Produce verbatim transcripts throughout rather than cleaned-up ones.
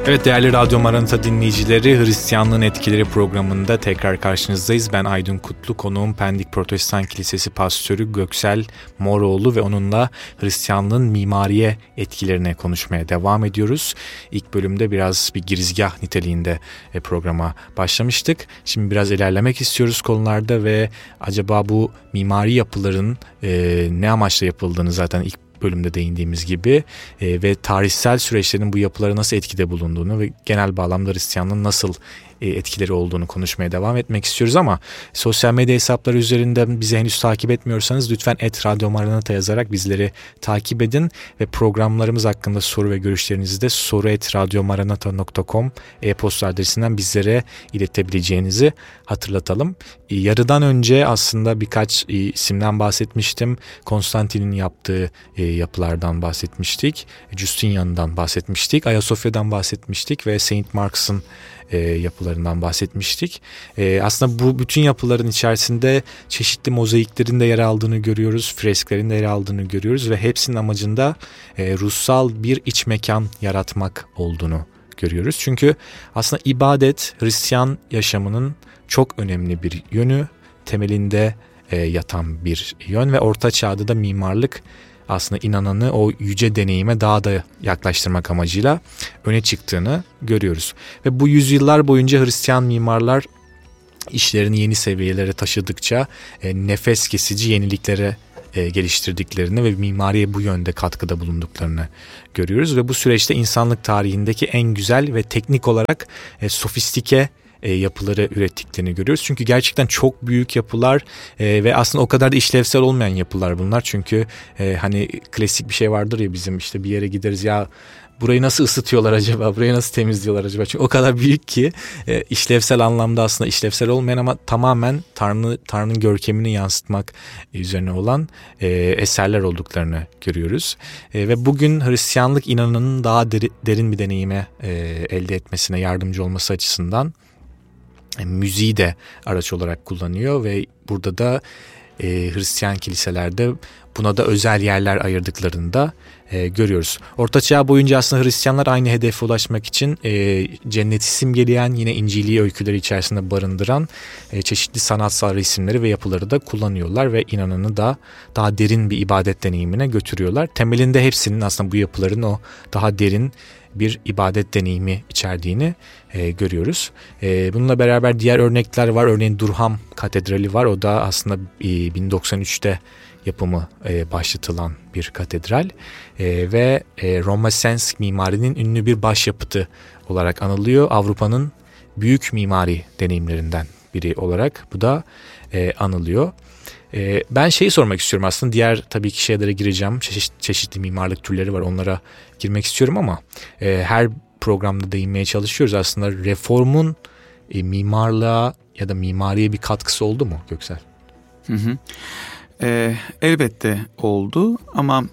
Evet değerli Radyo Maranata dinleyicileri, Hristiyanlığın Etkileri programında tekrar karşınızdayız. Ben Aydın Kutlu, konuğum Pendik Protestan Kilisesi Pastörü Göksel Moroğlu ve onunla Hristiyanlığın mimariye etkilerine konuşmaya devam ediyoruz. İlk bölümde biraz bir girizgah niteliğinde programa başlamıştık. Şimdi biraz ilerlemek istiyoruz konularda ve acaba bu mimari yapıların e, ne amaçla yapıldığını zaten ilk bölümde değindiğimiz gibi e, ve tarihsel süreçlerin bu yapılara nasıl etkide bulunduğunu ve genel bağlamda Hristiyanlığın nasıl e, etkileri olduğunu konuşmaya devam etmek istiyoruz ama sosyal medya hesapları üzerinden bizi henüz takip etmiyorsanız lütfen et Radyo Maranata yazarak bizleri takip edin ve programlarımız hakkında soru ve görüşlerinizi de soru et radyomaranata nokta com e-posta adresinden bizlere iletebileceğinizi hatırlatalım. E, yarıdan önce aslında birkaç e, isimden bahsetmiştim. Konstantin'in yaptığı e, yapılardan bahsetmiştik. Justinian'dan bahsetmiştik. Ayasofya'dan bahsetmiştik ve Saint Mark's'ın e, yapılarından bahsetmiştik. E, aslında bu bütün yapıların içerisinde çeşitli mozaiklerin de yer aldığını görüyoruz. Fresklerin de yer aldığını görüyoruz ve hepsinin amacında e, ruhsal bir iç mekan yaratmak olduğunu görüyoruz. Çünkü aslında ibadet Hristiyan yaşamının çok önemli bir yönü, temelinde e, yatan bir yön ve Orta Çağ'da da mimarlık aslında inananı o yüce deneyime daha da yaklaştırmak amacıyla öne çıktığını görüyoruz. Ve bu yüzyıllar boyunca Hristiyan mimarlar işlerini yeni seviyelere taşıdıkça e, nefes kesici yeniliklere e, geliştirdiklerini ve mimariye bu yönde katkıda bulunduklarını görüyoruz. Ve bu süreçte insanlık tarihindeki en güzel ve teknik olarak e, sofistike E, yapıları ürettiklerini görüyoruz. Çünkü gerçekten çok büyük yapılar e, ve aslında o kadar da işlevsel olmayan yapılar bunlar. Çünkü e, hani klasik bir şey vardır ya, bizim işte bir yere gideriz, ya burayı nasıl ısıtıyorlar acaba, burayı nasıl temizliyorlar acaba? Çünkü o kadar büyük ki e, işlevsel anlamda aslında işlevsel olmayan ama tamamen Tanrı Tanrı'nın görkemini yansıtmak üzerine olan e, eserler olduklarını görüyoruz. E, ve bugün Hristiyanlık inananın daha deri, derin bir deneyime e, elde etmesine yardımcı olması açısından müziği de araç olarak kullanıyor ve burada da e, Hristiyan kiliselerde buna da özel yerler ayırdıklarını da e, görüyoruz. Orta Çağ boyunca aslında Hristiyanlar aynı hedefe ulaşmak için e, cenneti simgeleyen, yine İncili öyküleri içerisinde barındıran e, çeşitli sanatsal resimleri ve yapıları da kullanıyorlar ve inananı da daha derin bir ibadet deneyimine götürüyorlar. Temelinde hepsinin aslında bu yapıların o daha derin bir ibadet deneyimi içerdiğini e, görüyoruz. E, bununla beraber diğer örnekler var. Örneğin Durham Katedrali var. O da aslında e, bin doksan üçte yapımı e, başlatılan bir katedral e, ve e, Rönesans mimarinin ünlü bir başyapıtı olarak anılıyor. Avrupa'nın büyük mimari deneyimlerinden biri olarak bu da e, anılıyor. E, ben şeyi sormak istiyorum aslında, diğer tabii ki şeylere gireceğim. Çeşit, çeşitli mimarlık türleri var, onlara girmek istiyorum ama e, her programda değinmeye çalışıyoruz. Aslında reformun e, mimarlığa ya da mimariye bir katkısı oldu mu Göksel? Hı hı. E, elbette oldu ama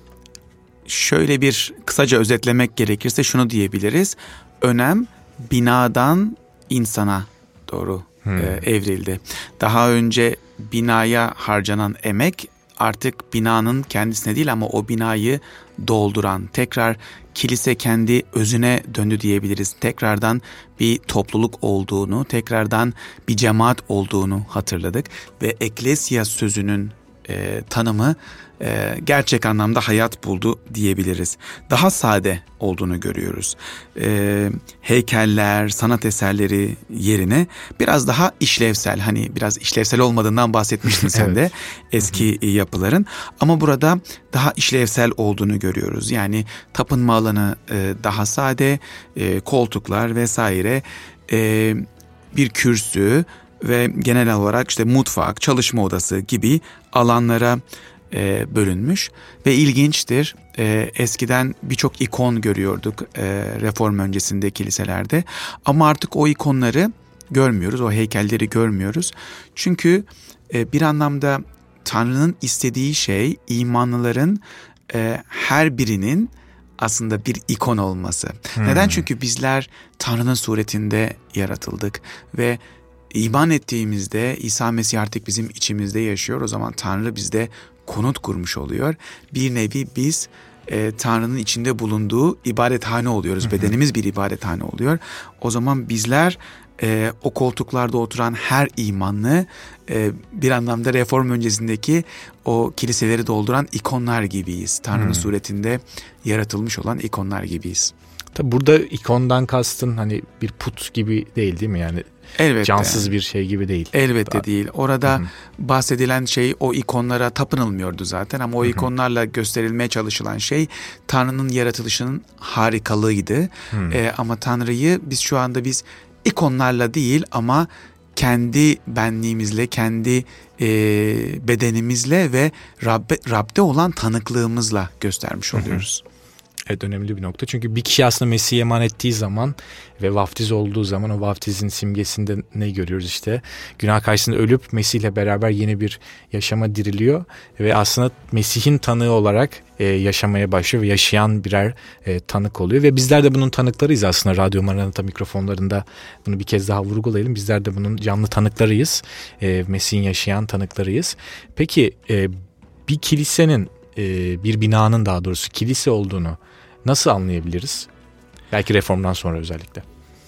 şöyle bir kısaca özetlemek gerekirse şunu diyebiliriz. Önem binadan insana doğru hmm. e, evrildi. Daha önce binaya harcanan emek artık binanın kendisine değil ama o binayı dolduran, tekrar kilise kendi özüne döndü diyebiliriz. Tekrardan bir topluluk olduğunu, tekrardan bir cemaat olduğunu hatırladık ve eklesya sözünün e, tanımı e, gerçek anlamda hayat buldu diyebiliriz. Daha sade olduğunu görüyoruz. E, heykeller, sanat eserleri yerine biraz daha işlevsel, hani biraz işlevsel olmadığından bahsetmiştin sen evet. de eski yapıların, ama burada daha işlevsel olduğunu görüyoruz. Yani tapınma alanı e, daha sade, e, koltuklar vesaire, e, bir kürsü ve genel olarak işte mutfak, çalışma odası gibi alanlara e, bölünmüş ve ilginçtir. E, eskiden birçok ikon görüyorduk e, reform öncesinde kiliselerde, ama artık o ikonları görmüyoruz, o heykelleri görmüyoruz. Çünkü e, bir anlamda Tanrı'nın istediği şey imanlıların e, her birinin aslında bir ikon olması. Hmm. Neden? Çünkü bizler Tanrı'nın suretinde yaratıldık ve İman ettiğimizde İsa Mesih artık bizim içimizde yaşıyor. O zaman Tanrı bizde konut kurmuş oluyor. Bir nevi biz e, Tanrı'nın içinde bulunduğu ibadethane oluyoruz. Hı hı. Bedenimiz bir ibadethane oluyor. O zaman bizler e, o koltuklarda oturan her imanlı e, bir anlamda reform öncesindeki o kiliseleri dolduran ikonlar gibiyiz. Tanrı'nın hı. suretinde yaratılmış olan ikonlar gibiyiz. Tabi burada ikondan kastın hani bir put gibi değil değil mi? Yani elbette. Cansız bir şey gibi değil. Elbette Daha... değil. Orada Hı-hı. bahsedilen şey o ikonlara tapınılmıyordu zaten ama o Hı-hı. ikonlarla gösterilmeye çalışılan şey Tanrı'nın yaratılışının harikalığıydı. Ee, ama Tanrı'yı biz şu anda biz ikonlarla değil ama kendi benliğimizle, kendi e, bedenimizle ve Rabbe, Rab'de olan tanıklığımızla göstermiş oluyoruz. Hı-hı. Evet, önemli bir nokta. Çünkü bir kişi aslında Mesih'e iman ettiği zaman ve vaftiz olduğu zaman o vaftizin simgesinde ne görüyoruz işte? Günah karşısında ölüp Mesih'le beraber yeni bir yaşama diriliyor ve aslında Mesih'in tanığı olarak e, yaşamaya başlıyor ve yaşayan birer e, tanık oluyor. Ve bizler de bunun tanıklarıyız aslında. Radyo Maranata mikrofonlarında bunu bir kez daha vurgulayalım. Bizler de bunun canlı tanıklarıyız. E, Mesih'in yaşayan tanıklarıyız. Peki e, bir kilisenin, e, bir binanın daha doğrusu kilise olduğunu nasıl anlayabiliriz? Belki reformdan sonra özellikle.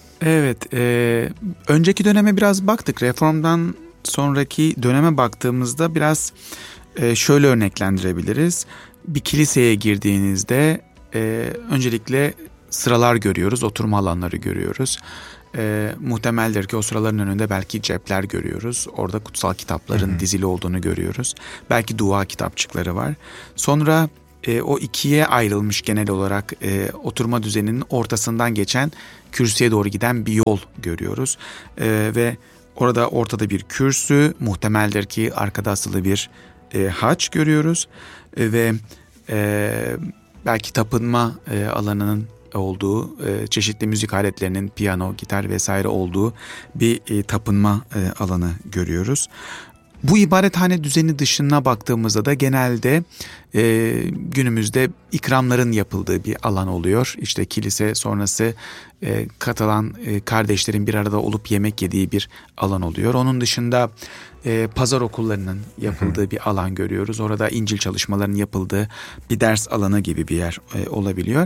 Evet, e, önceki döneme biraz baktık. Reformdan sonraki döneme baktığımızda biraz e, şöyle örneklendirebiliriz. Bir kiliseye girdiğinizde e, öncelikle sıralar görüyoruz, oturma alanları görüyoruz. E, muhtemeldir ki o sıraların önünde belki cepler görüyoruz. Orada kutsal kitapların hı hı. dizili olduğunu görüyoruz. Belki dua kitapçıkları var. Sonra E, o ikiye ayrılmış genel olarak e, oturma düzeninin ortasından geçen kürsüye doğru giden bir yol görüyoruz. E, ve orada ortada bir kürsü, muhtemeldir ki arkada asılı bir e, haç görüyoruz. E, ve e, belki tapınma e, alanının olduğu, e, çeşitli müzik aletlerinin piyano, gitar vesaire olduğu bir e, tapınma e, alanı görüyoruz. Bu ibadethane düzeni dışına baktığımızda da genelde e, günümüzde ikramların yapıldığı bir alan oluyor. İşte kilise sonrası e, katılan e, kardeşlerin bir arada olup yemek yediği bir alan oluyor. Onun dışında e, pazar okullarının yapıldığı hı hı. bir alan görüyoruz. Orada İncil çalışmalarının yapıldığı bir ders alanı gibi bir yer e, olabiliyor.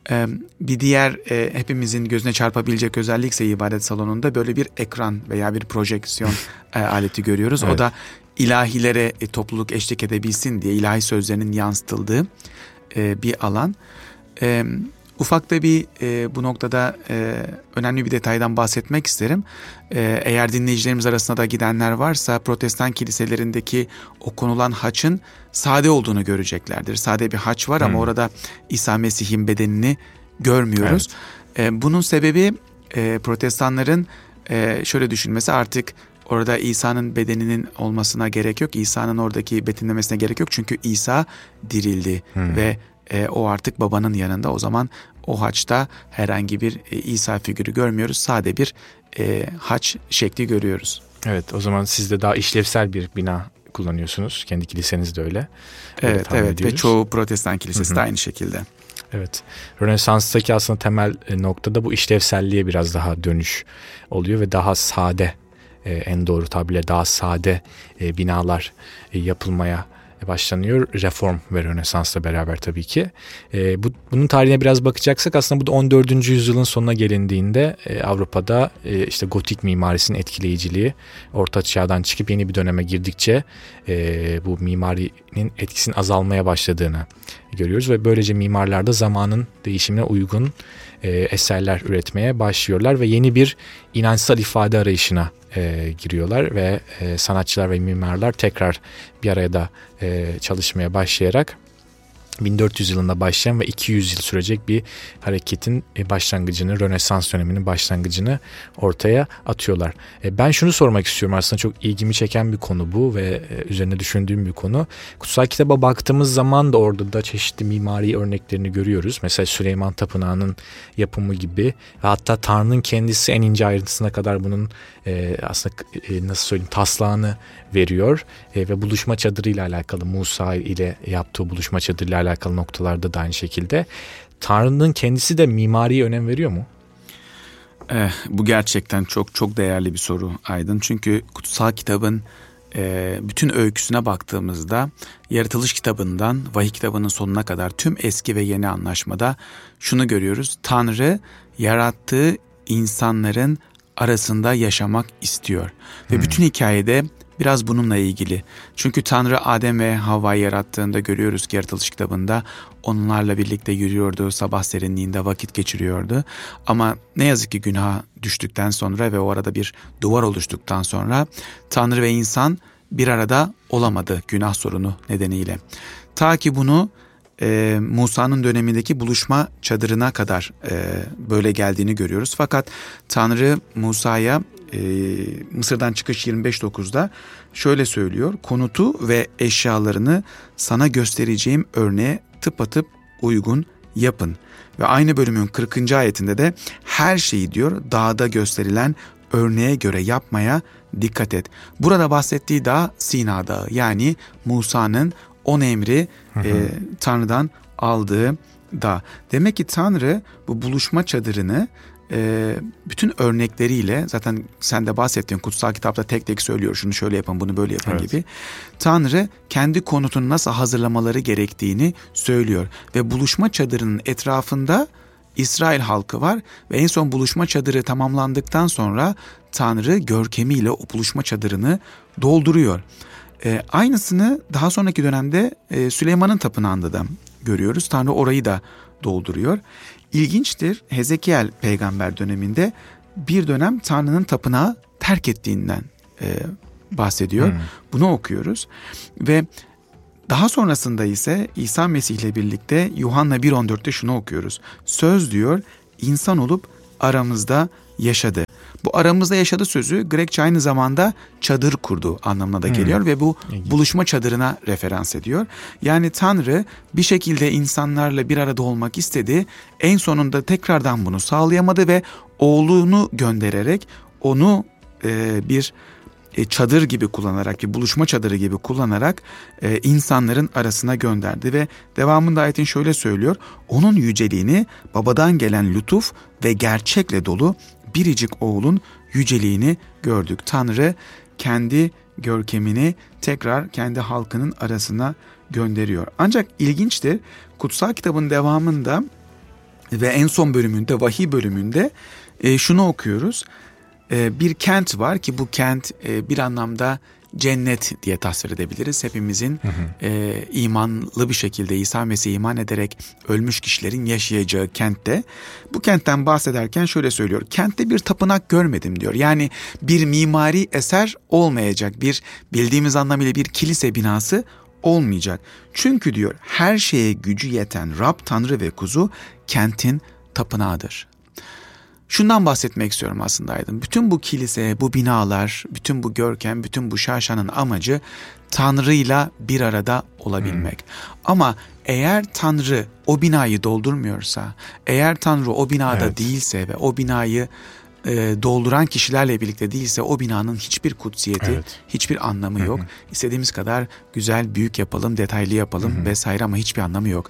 Bir diğer e, hepimizin gözüne çarpabilecek özellik ise ibadet salonunda böyle bir ekran veya bir projeksiyon e, aleti görüyoruz. Evet. O da ilahilere e, topluluk eşlik edebilsin diye ilahi sözlerinin yansıtıldığı e, bir alan. E, ufak da bir e, bu noktada e, önemli bir detaydan bahsetmek isterim. E, eğer dinleyicilerimiz arasında da gidenler varsa Protestan kiliselerindeki o konulan haçın sade olduğunu göreceklerdir. Sade bir haç var hmm. ama orada İsa Mesih'in bedenini görmüyoruz. Evet. E, bunun sebebi e, Protestanların e, şöyle düşünmesi, artık orada İsa'nın bedeninin olmasına gerek yok. İsa'nın oradaki betimlemesine gerek yok. Çünkü İsa dirildi hmm. ve e, o artık babanın yanında. O zaman o haçta herhangi bir e, İsa figürü görmüyoruz. Sade bir e, haç şekli görüyoruz. Evet, o zaman siz de daha işlevsel bir bina kullanıyorsunuz. Kendi kiliseniz de öyle. Evet, evet ediyoruz. Ve çoğu Protestan kilisesi Hı-hı. de aynı şekilde. Evet. Rönesans'taki aslında temel noktada bu işlevselliğe biraz daha dönüş oluyor ve daha sade, en doğru tabirle daha sade binalar yapılmaya başlanıyor. Reform ve Rönesans'la beraber tabii ki. E, bu, bunun tarihine biraz bakacaksak aslında bu da on dördüncü yüzyılın sonuna gelindiğinde e, Avrupa'da e, işte gotik mimarisinin etkileyiciliği Orta Çağ'dan çıkıp yeni bir döneme girdikçe e, bu mimarinin etkisinin azalmaya başladığını görüyoruz ve böylece mimarlar da zamanın değişimine uygun e, eserler üretmeye başlıyorlar ve yeni bir inançsal ifade arayışına e, giriyorlar ve e, sanatçılar ve mimarlar tekrar bir arada e, çalışmaya başlayarak bin dört yüz yılında başlayan ve iki yüz yıl sürecek bir hareketin başlangıcını, Rönesans döneminin başlangıcını ortaya atıyorlar. Ben şunu sormak istiyorum, aslında çok ilgimi çeken bir konu bu ve üzerine düşündüğüm bir konu. Kutsal kitaba baktığımız zaman da orada da çeşitli mimari örneklerini görüyoruz. Mesela Süleyman Tapınağı'nın yapımı gibi, hatta Tanrı'nın kendisi en ince ayrıntısına kadar bunun aslında nasıl söyleyeyim taslağını veriyor ve buluşma çadırıyla alakalı, Musa ile yaptığı buluşma çadırıyla alakalı noktalarda da aynı şekilde Tanrı'nın kendisi de mimariye önem veriyor mu? Eh, bu gerçekten çok çok değerli bir soru Aydın. Çünkü kutsal kitabın e, bütün öyküsüne baktığımızda Yaratılış kitabından Vahiy kitabının sonuna kadar tüm eski ve yeni anlaşmada şunu görüyoruz. Tanrı yarattığı insanların arasında yaşamak istiyor. Hmm. Ve bütün hikayede biraz bununla ilgili. Çünkü Tanrı Adem ve Havva'yı yarattığında görüyoruz ki Yaratılış kitabında onlarla birlikte yürüyordu, sabah serinliğinde vakit geçiriyordu. Ama ne yazık ki günaha düştükten sonra ve o arada bir duvar oluştuktan sonra Tanrı ve insan bir arada olamadı günah sorunu nedeniyle. Ta ki bunu e, Musa'nın dönemindeki buluşma çadırına kadar e, böyle geldiğini görüyoruz. Fakat Tanrı Musa'ya e, Mısır'dan çıkış yirmi beş dokuzda şöyle söylüyor. Konutu ve eşyalarını sana göstereceğim örneğe tıpatıp uygun yapın. Ve aynı bölümün kırkıncı ayetinde de her şeyi diyor dağda gösterilen örneğe göre yapmaya dikkat et. Burada bahsettiği dağ Sina Dağı, yani Musa'nın on emri hı hı. E, Tanrı'dan aldığı dağ. Demek ki Tanrı bu buluşma çadırını e, bütün örnekleriyle, zaten sen de bahsettiğin kutsal kitapta tek tek söylüyor, şunu şöyle yapın, bunu böyle yapın evet. gibi. Tanrı kendi konutunu nasıl hazırlamaları gerektiğini söylüyor ve buluşma çadırının etrafında İsrail halkı var ve en son buluşma çadırı tamamlandıktan sonra Tanrı görkemiyle o buluşma çadırını dolduruyor. E, aynısını daha sonraki dönemde e, Süleyman'ın tapınağında da görüyoruz. Tanrı orayı da dolduruyor. İlginçtir, Hezekiel peygamber döneminde bir dönem Tanrı'nın tapınağı terk ettiğinden e, bahsediyor. Hmm. Bunu okuyoruz ve daha sonrasında ise İsa Mesih ile birlikte Yuhanna bir on dörtte şunu okuyoruz. Söz diyor insan olup aramızda yaşadı. Bu aramızda yaşadı sözü Grekçe aynı zamanda çadır kurdu anlamına da geliyor hmm. ve bu buluşma çadırına referans ediyor. Yani Tanrı bir şekilde insanlarla bir arada olmak istedi. En sonunda tekrardan bunu sağlayamadı ve oğlunu göndererek onu e, bir e, çadır gibi kullanarak, bir buluşma çadırı gibi kullanarak e, insanların arasına gönderdi ve devamında ayetin şöyle söylüyor. Onun yüceliğini babadan gelen lütuf ve gerçekle dolu biricik oğlun yüceliğini gördük. Tanrı kendi görkemini tekrar kendi halkının arasına gönderiyor. Ancak ilginçtir, kutsal kitabın devamında ve en son bölümünde, vahiy bölümünde e, şunu okuyoruz. E, bir kent var ki bu kent e, bir anlamda cennet diye tasvir edebiliriz. Hepimizin hı hı. E, imanlı bir şekilde İsa Mesih'e iman ederek ölmüş kişilerin yaşayacağı kentte. Bu kentten bahsederken şöyle söylüyor. Kentte bir tapınak görmedim diyor. Yani bir mimari eser olmayacak. Bir bildiğimiz anlamıyla bir kilise binası olmayacak. Çünkü diyor her şeye gücü yeten Rab, Tanrı ve Kuzu kentin tapınağıdır. Şundan bahsetmek istiyorum aslında Aydın. Bütün bu kilise, bu binalar, bütün bu görkem, bütün bu şaşanın amacı Tanrı'yla bir arada olabilmek. Hmm. Ama eğer Tanrı o binayı doldurmuyorsa, eğer Tanrı o binada evet. değilse ve o binayı e, dolduran kişilerle birlikte değilse o binanın hiçbir kutsiyeti, evet. hiçbir anlamı yok. Hı hı. İstediğimiz kadar güzel, büyük yapalım, detaylı yapalım hı hı. vesaire ama hiçbir anlamı yok.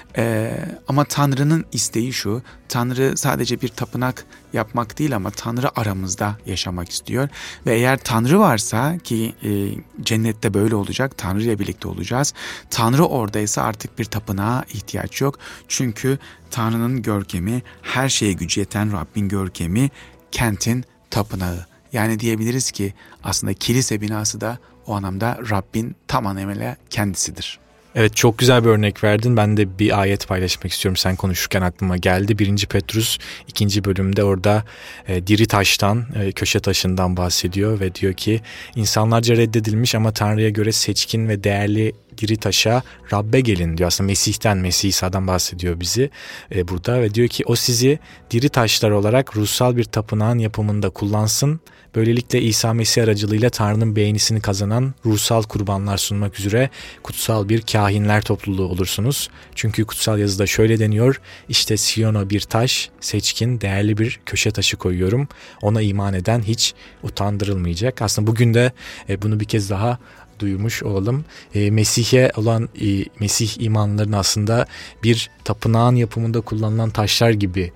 E, ama Tanrı'nın isteği şu, Tanrı sadece bir tapınak yapmak değil ama Tanrı aramızda yaşamak istiyor. Ve eğer Tanrı varsa ki e, cennette böyle olacak, Tanrı ile birlikte olacağız. Tanrı oradaysa artık bir tapınağa ihtiyaç yok. Çünkü Tanrı'nın görkemi, her şeye gücü yeten Rabbin görkemi, kentin tapınağı. Yani diyebiliriz ki aslında kilise binası da o anlamda Rabbin tam anlamıyla kendisidir. Evet, çok güzel bir örnek verdin. Ben de bir ayet paylaşmak istiyorum. Sen konuşurken aklıma geldi. Birinci Petrus ikinci bölümde orada e, diri taştan, e, köşe taşından bahsediyor ve diyor ki insanlarca reddedilmiş ama Tanrı'ya göre seçkin ve değerli diri taşa Rabbe gelin diyor. Aslında Mesih'ten, Mesih İsa'dan bahsediyor bizi e, burada ve diyor ki o sizi diri taşlar olarak ruhsal bir tapınağın yapımında kullansın. Böylelikle İsa Mesih aracılığıyla Tanrı'nın beğenisini kazanan ruhsal kurbanlar sunmak üzere kutsal bir kahinler topluluğu olursunuz. Çünkü kutsal yazıda şöyle deniyor. İşte Siyon'a bir taş, seçkin, değerli bir köşe taşı koyuyorum. Ona iman eden hiç utandırılmayacak. Aslında bugün de bunu bir kez daha duymuş olalım. E, Mesih'e olan e, Mesih imanlarının aslında bir tapınağın yapımında kullanılan taşlar gibi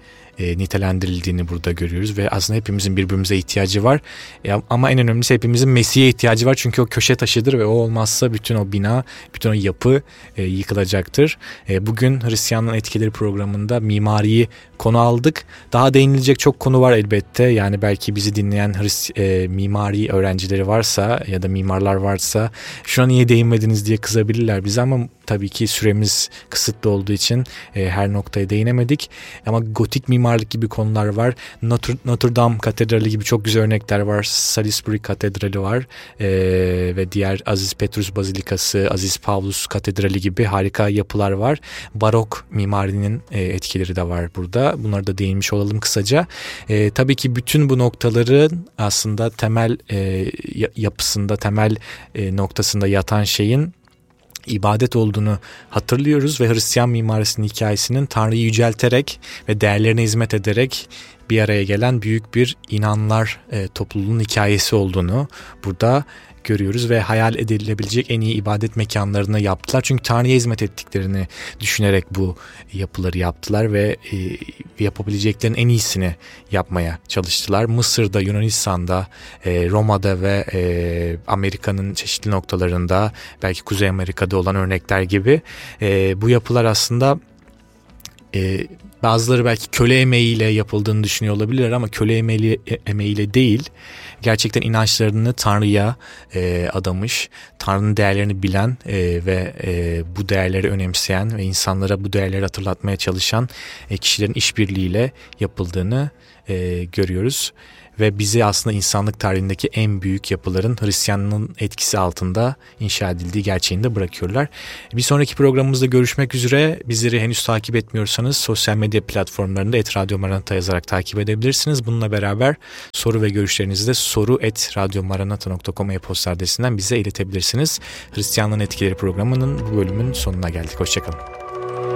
e, nitelendirildiğini burada görüyoruz ve aslında hepimizin birbirimize ihtiyacı var. E, ama en önemlisi hepimizin Mesih'e ihtiyacı var çünkü o köşe taşıdır ve o olmazsa bütün o bina, bütün o yapı e, yıkılacaktır. E, bugün Hristiyanlığın Etkileri programında mimariyi konu aldık. Daha değinilecek çok konu var elbette. Yani belki bizi dinleyen Hrist, e, mimari öğrencileri varsa ya da mimarlar varsa şuna niye değinmediniz diye kızabilirler bize ama tabii ki süremiz kısıtlı olduğu için e, her noktaya değinemedik. Ama gotik mimarlık gibi konular var. Notre, Notre Dame Katedrali gibi çok güzel örnekler var. Salisbury Katedrali var. E, ve diğer Aziz Petrus Bazilikası, Aziz Pavlus Katedrali gibi harika yapılar var. Barok mimarinin e, etkileri de var burada. Bunlara da değinmiş olalım kısaca. E, tabii ki bütün bu noktaların aslında temel e, yapısında, temel e, noktasında yatan şeyin ibadet olduğunu hatırlıyoruz ve Hristiyan mimarisinin hikayesinin Tanrı'yı yücelterek ve değerlerine hizmet ederek bir araya gelen büyük bir inanlar e, topluluğunun hikayesi olduğunu burada görüyoruz ve hayal edilebilecek en iyi ibadet mekanlarını yaptılar. Çünkü Tanrı'ya hizmet ettiklerini düşünerek bu yapıları yaptılar ve e, yapabileceklerin en iyisini yapmaya çalıştılar. Mısır'da, Yunanistan'da, e, Roma'da ve e, Amerika'nın çeşitli noktalarında, belki Kuzey Amerika'da olan örnekler gibi e, bu yapılar aslında e, bazıları belki köle emeğiyle yapıldığını düşünüyor olabilirler ama köle emeğiyle, emeğiyle değil, gerçekten inançlarını Tanrı'ya e, adamış, Tanrı'nın değerlerini bilen e, ve e, bu değerleri önemseyen ve insanlara bu değerleri hatırlatmaya çalışan e, kişilerin işbirliğiyle yapıldığını e, görüyoruz. Ve bizi aslında insanlık tarihindeki en büyük yapıların Hristiyanlığın etkisi altında inşa edildiği gerçeğini de bırakıyorlar. Bir sonraki programımızda görüşmek üzere. Bizleri henüz takip etmiyorsanız sosyal medya platformlarında et radyo maranata yazarak takip edebilirsiniz. Bununla beraber soru ve görüşlerinizi de soru et radyomaranata nokta com e-posta adresinden bize iletebilirsiniz. Hristiyanlığın Etkileri programının bu bölümün sonuna geldik. Hoşçakalın.